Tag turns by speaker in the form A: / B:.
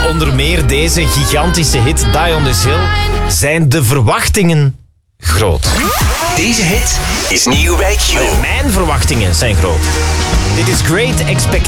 A: onder meer deze gigantische hit Die on This Hill, zijn de verwachtingen groot.
B: Deze hit is nieuw bij Q.
A: Mijn verwachtingen zijn groot. Dit is Great Expectations.